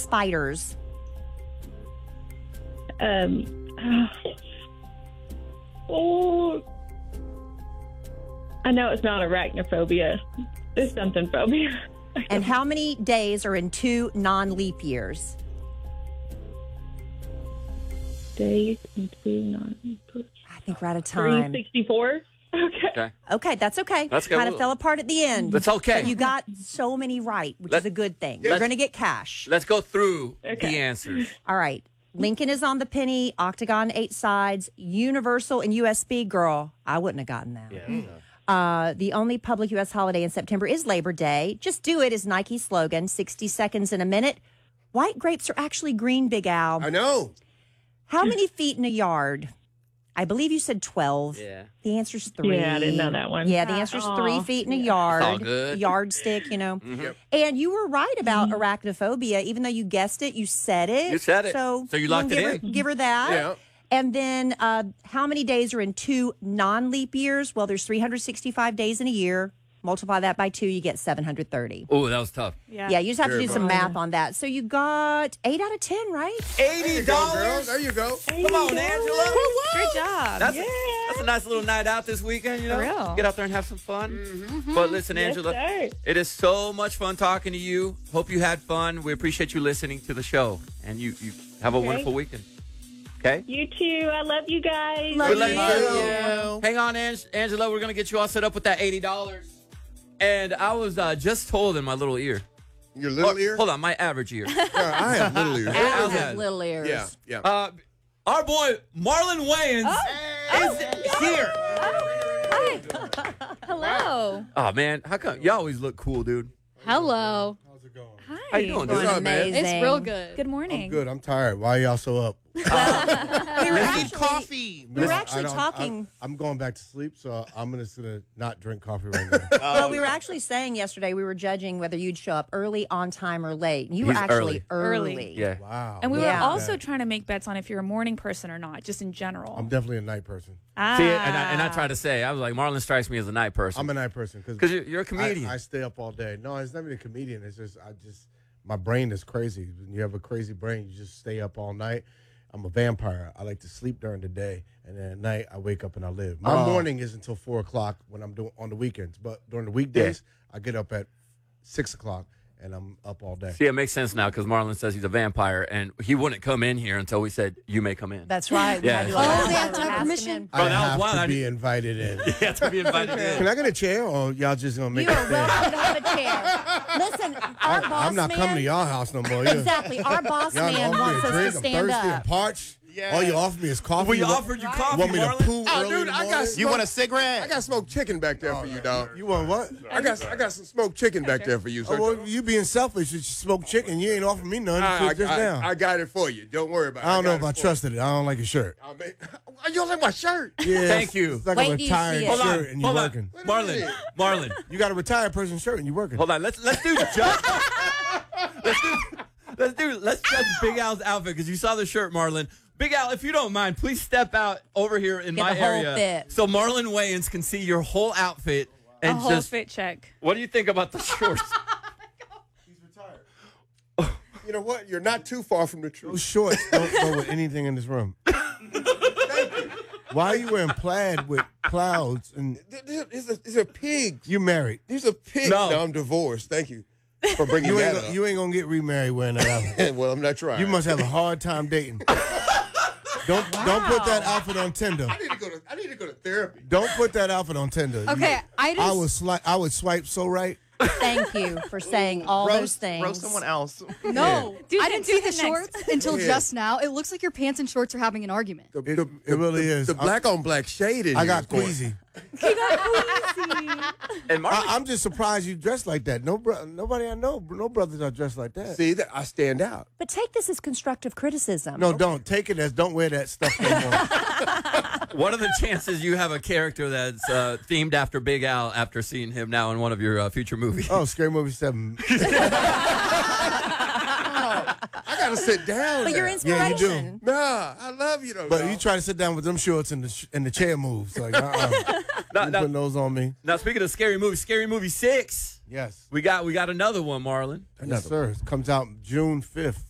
spiders? Oh, I know it's not arachnophobia. It's something phobia. And how many days are in 2 non-leap years? Days into I think we're out of time. 364. Okay. Okay, that's okay. That's good. Kind of fell apart at the end. That's okay. But you got so many right, which is a good thing. You're going to get cash. Let's go through the answers. All right. Lincoln is on the penny, octagon 8 sides, universal and USB. Girl, I wouldn't have gotten that. Yeah. The only public U.S. holiday in September is Labor Day. Just do it is Nike's slogan, 60 seconds in a minute. White grapes are actually green, Big Al. I know. How many feet in a yard? I believe you said 12. Yeah. The answer's 3. Yeah, I didn't know that one. Yeah, the answer's 3 feet in a yard. It's all good. Yardstick, you know. Yep. And you were right about arachnophobia. Even though you guessed it, you said it. You said it. So you locked it Give her that. Yeah. And then how many days are in 2 non-leap years? Well, there's 365 days in a year. Multiply that by 2, you get 730. Oh, that was tough. Yeah, you just have to do some math on that. So you got 8 out of 10, right? $80. Girl, there you go. Come on, Angela. Great job. That's a nice little night out this weekend, you know? For real. Get out there and have some fun. But listen, Angela, sir. it is so much fun talking to you. Hope you had fun. We appreciate you listening to the show. And you have a wonderful weekend. Okay? You too. I love you guys. Love We love you. Hang on, Angela. We're going to get you all set up with that $80. And I was just told in my little ear. Your little ear? Hold on, my average ear. I have little ears. Al Yeah. has little ears. Yeah, yeah. Our boy, Marlon Wayans, is here. Hello. Oh, man. How come? You always look cool, dude. Hello. How's it going? Hi. How you doing, dude? What's up, man? Amazing. It's real good. Good morning. I'm good. I'm tired. Why are y'all so up? We were actually, coffee. we were actually talking. I'm going back to sleep, so I'm just going to not drink coffee right now. Well, we were actually saying yesterday we were judging whether you'd show up early, on time, or late. You were He's actually early. early. Yeah. Wow. And we were Yeah. also trying to make bets on if you're a morning person or not, just in general. I'm definitely a night person. See, and I tried to say, I was like, Marlon strikes me as a night person. I'm a night person. Because you're a comedian. I stay up all day. No, it's not even a comedian. It's just, my brain is crazy. When you have a crazy brain, you just stay up all night. I'm a vampire. I like to sleep during the day, and then at night I wake up and I live. My morning is until 4 o'clock when I'm doing on the weekends, but during the weekdays I get up at 6 o'clock and I'm up all day. See, it makes sense now because Marlon says he's a vampire, and he wouldn't come in here until we said, you may come in. That's right. Yeah. We Oh, had to they have to have ask him permission? in. I Bro, that was have wild. to I be invited in. You have to be invited in. Can I get a chair, or y'all just gonna make You it are stand? welcome to have a chair. Listen, our boss I'm not man. coming to y'all house no more. Exactly. Our boss Y'all man offer me wants a us drink. to I'm stand thirsty up. and parched. Yeah. All you offer me is coffee. We You want- offered you coffee, Want me to Marlon. poo early in the morning? You want a cigarette? I got smoked chicken back there for you, dog. You want what? I got some smoked chicken back there for you. So Oh, well, you being selfish. You smoke chicken. You ain't offering me none. I just now. I got it for you. Don't worry about it. I don't know got if it I for trusted it. I don't like your shirt. you. You don't like my shirt? Yeah, Thank you. It's like Wait a till you retired see it. Hold on. shirt and you're Hold on. working. Marlon. You got a retired person's shirt and you're working. Hold on. Let's do let's judge Big Al's outfit because you saw the shirt, Marlon. Big Al, if you don't mind, please step out over here in Get my the whole area fit. so Marlon Wayans can see your whole outfit a and whole just. fit check. What do you think about the shorts? He's retired. You know what? You're not too far from the Those truth. shorts don't go with anything in this room. Why are you wearing plaid with clouds? And These are pigs. you married. These are pigs. No. I'm divorced. Thank you for bringing You that ain't, up. you ain't gonna get remarried wearing that outfit. Well, I'm not trying. You must have a hard time dating. Don't put that outfit on Tinder. I need to go to therapy. Don't put that outfit on Tinder. Okay, I would swipe so right. Thank you for saying all those things. Roast someone else. No, Dude, I didn't do see the the shorts until just now. It looks like your pants and shorts are having an argument. It really is. The black on black shade in I here got is going- queasy. And Marlon, I'm just surprised you dressed like that. Nobody I know, no brothers are dressed like that. See, that I stand out. But take this as constructive criticism. No, don't take it as don't wear that stuff no more. what are the chances you have a character that's themed after Big Al after seeing him now in one of your future movies? Oh, Scary Movie 7. I gotta sit down. But now. your Yeah, you inspiration. do. Nah, I love you though. But dog. you try to sit down with them shorts and the chair moves. Like, Now, you putting those on me. now, speaking of Scary Movie 6, Yes. we got another one, Marlon. Yes, sir. It comes out June 5th.